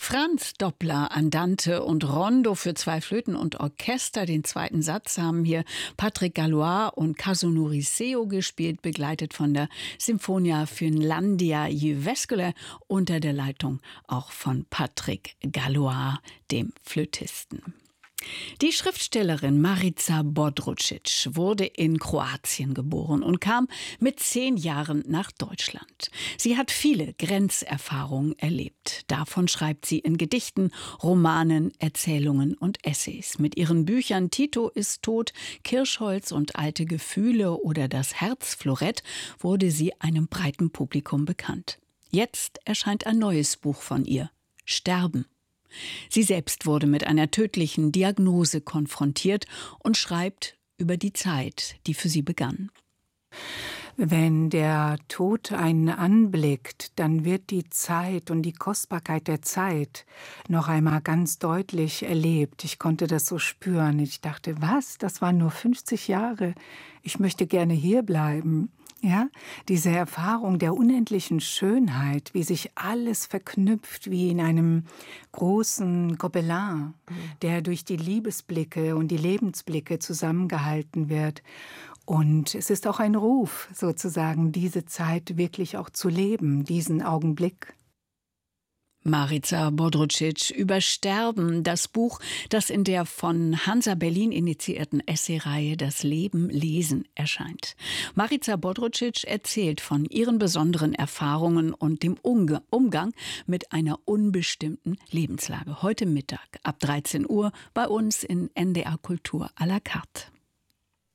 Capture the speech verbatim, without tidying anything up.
Franz Doppler, Andante und Rondo für zwei Flöten und Orchester. Den zweiten Satz haben hier Patrick Gallois und Kazunori Seo gespielt, begleitet von der Sinfonia Finlandia Jyväskylä unter der Leitung auch von Patrick Gallois, dem Flötisten. Die Schriftstellerin Marica Bodrucic wurde in Kroatien geboren und kam mit zehn Jahren nach Deutschland. Sie hat viele Grenzerfahrungen erlebt. Davon schreibt sie in Gedichten, Romanen, Erzählungen und Essays. Mit ihren Büchern Tito ist tot, Kirschholz und alte Gefühle oder Das Herz Florett wurde sie einem breiten Publikum bekannt. Jetzt erscheint ein neues Buch von ihr, Sterben. Sie selbst wurde mit einer tödlichen Diagnose konfrontiert und schreibt über die Zeit, die für sie begann. Wenn der Tod einen anblickt, dann wird die Zeit und die Kostbarkeit der Zeit noch einmal ganz deutlich erlebt. Ich konnte das so spüren. Ich dachte, was? Das waren nur fünfzig Jahre. Ich möchte gerne hier bleiben. Ja, diese Erfahrung der unendlichen Schönheit, wie sich alles verknüpft, wie in einem großen Gobelin, der durch die Liebesblicke und die Lebensblicke zusammengehalten wird. Und es ist auch ein Ruf, sozusagen, diese Zeit wirklich auch zu leben, diesen Augenblick. Marica Bodrucic über Sterben, das Buch, das in der von Hansa Berlin initiierten Essayreihe Das Leben lesen erscheint. Marica Bodrucic erzählt von ihren besonderen Erfahrungen und dem Umgang mit einer unbestimmten Lebenslage. Heute Mittag ab dreizehn Uhr bei uns in N D R Kultur à la carte.